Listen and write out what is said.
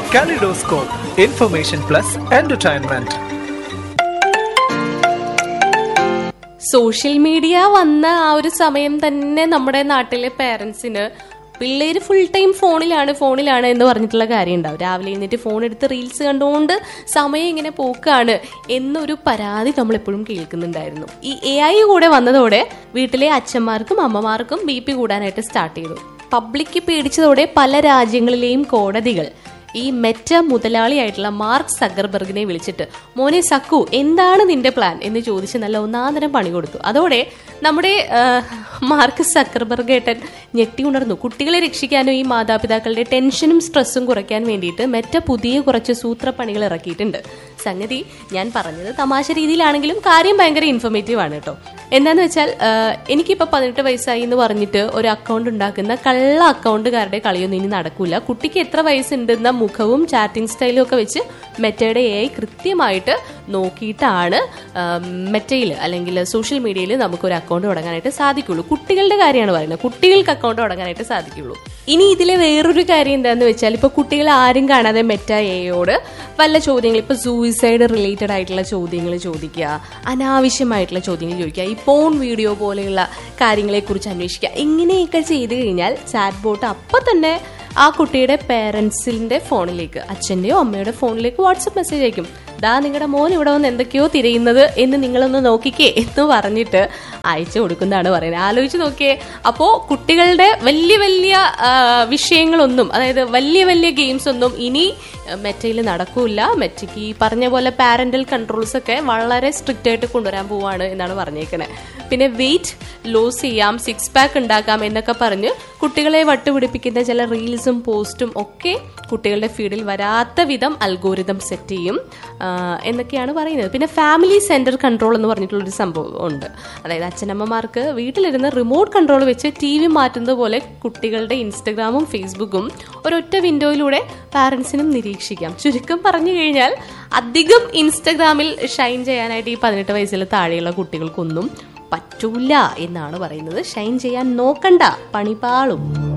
Kaleidoscope, information plus entertainment. Social media വന്ന ആ ഒരു സമയം തന്നെ നമ്മുടെ നാട്ടിലെ പേരൻസിന് പിള്ളേര് ഫുൾ ടൈം ഫോണിലാണ് എന്ന് പറഞ്ഞിട്ടുള്ള കാര്യം ഉണ്ടാവും. രാവിലെ എഴുന്നേറ്റ് ഫോൺ എടുത്ത് റീൽസ് കണ്ടുകൊണ്ട് സമയം ഇങ്ങനെ പോക്കാണ് എന്നൊരു പരാതി നമ്മൾ എപ്പോഴും കേൾക്കുന്നുണ്ടായിരുന്നു. ഈ AI കൂടെ വന്നതോടെ വീട്ടിലെ അച്ഛന്മാർക്കും അമ്മമാർക്കും BP കൂടാനായിട്ട് സ്റ്റാർട്ട് ചെയ്തു. പബ്ലിക് പേടിച്ചതോടെ പല രാജ്യങ്ങളിലെയും കോടതികൾ ഈ മെറ്റ മുതലാളിയായിട്ടുള്ള മാർക്ക് സക്കർബർഗിനെ വിളിച്ചിട്ട് മോനെ സക്കു എന്താണ് നിന്റെ പ്ലാൻ എന്ന് ചോദിച്ച് നല്ല ഒന്നാന്തരം പണി കൊടുത്തു. അതോടെ നമ്മുടെ മാർക്ക് സക്കർബർഗ് ഏട്ടൻ ഞെട്ടി ഉണർന്നു. കുട്ടികളെ രക്ഷിക്കാനും ഈ മാതാപിതാക്കളുടെ ടെൻഷനും സ്ട്രെസ്സും കുറയ്ക്കാൻ വേണ്ടിയിട്ട് മെറ്റ പുതിയ കുറച്ച് സൂത്രപ്പണികൾ ഇറക്കിയിട്ടുണ്ട്. സംഗതി ഞാൻ പറഞ്ഞത് തമാശ രീതിയിലാണെങ്കിലും കാര്യം ഭയങ്കര ഇൻഫോർമേറ്റീവ് ആണ് കേട്ടോ. എന്താന്ന് വെച്ചാൽ എനിക്കിപ്പോൾ 18 വയസ്സായി എന്ന് പറഞ്ഞിട്ട് ഒരു അക്കൗണ്ട് ഉണ്ടാക്കുന്ന കള്ള അക്കൗണ്ടുകാരുടെ കളിയൊന്നും ഇനി നടക്കൂല. കുട്ടിക്ക് എത്ര വയസ്സുണ്ടെന്ന മുഖവും ചാറ്റിംഗ് സ്റ്റൈലും ഒക്കെ വെച്ച് മെറ്റയുടെ AI കൃത്യമായിട്ട് നോക്കിയിട്ടാണ് മെറ്റയിൽ അല്ലെങ്കിൽ സോഷ്യൽ മീഡിയയിൽ നമുക്കൊരു അക്കൗണ്ട് തുടങ്ങാനായിട്ട് സാധിക്കുള്ളൂ. കുട്ടികളുടെ കാര്യമാണ് പറയുന്നത്, കുട്ടികൾക്ക് അക്കൗണ്ട് തുടങ്ങാനായിട്ട് സാധിക്കുള്ളൂ. ഇനി ഇതിലെ വേറൊരു കാര്യം എന്താണെന്ന് വെച്ചാൽ ഇപ്പോൾ കുട്ടികൾ ആരും കാണാതെ മെറ്റ AIയോട് വല്ല ചോദ്യങ്ങൾ, ഇപ്പോൾ സൂയിസൈഡ് റിലേറ്റഡ് ആയിട്ടുള്ള ചോദ്യങ്ങൾ ചോദിക്കുക, അനാവശ്യമായിട്ടുള്ള ചോദ്യങ്ങൾ ചോദിക്കുക, ഈ പോൺ വീഡിയോ പോലെയുള്ള കാര്യങ്ങളെക്കുറിച്ച് അന്വേഷിക്കുക. ഇങ്ങനെയൊക്കെ ചെയ്ത് കഴിഞ്ഞാൽ ചാറ്റ് ബോട്ട് അപ്പം തന്നെ ആ കുട്ടിയുടെ പേരൻസിന്റെ ഫോണിലേക്ക്, അച്ഛൻ്റെയോ അമ്മയുടെ ഫോണിലേക്ക് വാട്സപ്പ് മെസ്സേജ് അയക്കും. ദാ നിങ്ങളുടെ മോൻ ഇവിടെ വന്ന് എന്തൊക്കെയോ തിരയുന്നത് എന്ന് നിങ്ങളൊന്ന് നോക്കിക്കേ എന്ന് പറഞ്ഞിട്ട് അയച്ചു കൊടുക്കുന്നതാണ് പറയുന്നത്. ആലോചിച്ച് നോക്കിയേ. അപ്പോൾ കുട്ടികളുടെ വലിയ വലിയ വിഷയങ്ങളൊന്നും, അതായത് വലിയ വലിയ ഗെയിംസ് ഒന്നും ഇനി മെറ്റയിൽ നടക്കൂല. മെറ്റയ്ക്ക് ഈ പറഞ്ഞ പോലെ പാരന്റൽ കൺട്രോൾസ് ഒക്കെ വളരെ സ്ട്രിക്റ്റ് ആയിട്ട് കൊണ്ടുവരാൻ പോവാണ് എന്നാണ് പറഞ്ഞേക്കണേ. പിന്നെ വെയിറ്റ് ലോസ് ചെയ്യാം, 6 പാക്ക് ഉണ്ടാക്കാം എന്നൊക്കെ പറഞ്ഞ് കുട്ടികളെ വട്ടുപിടിപ്പിക്കുന്ന ചില റീൽസും പോസ്റ്റും ഒക്കെ കുട്ടികളുടെ ഫീഡിൽ വരാത്ത വിധം അൽഗോരിതം സെറ്റ് ചെയ്യും എന്നൊക്കെയാണ് പറയുന്നത്. പിന്നെ ഫാമിലി സെന്റർ കൺട്രോൾ എന്ന് പറഞ്ഞിട്ടുള്ളൊരു സംഭവം ഉണ്ട്. അതായത് അച്ഛനമ്മമാർക്ക് വീട്ടിലിരുന്ന് റിമോട്ട് കൺട്രോൾ വെച്ച് TV മാറ്റുന്നത് പോലെ കുട്ടികളുടെ ഇൻസ്റ്റഗ്രാമും ഫേസ്ബുക്കും ഒരൊറ്റ വിൻഡോയിലൂടെ പാരൻസിനും നിരീക്ഷിക്കാം. ചുരുക്കം പറഞ്ഞു കഴിഞ്ഞാൽ അധികം ഇൻസ്റ്റഗ്രാമിൽ ഷൈൻ ചെയ്യാനായിട്ട് ഈ 18 വയസ്സിൽ താഴെയുള്ള കുട്ടികൾക്കൊന്നും പറ്റൂല എന്നാണ് പറയുന്നത്. ഷൈൻ ചെയ്യാൻ നോക്കണ്ട, പണിപാളും.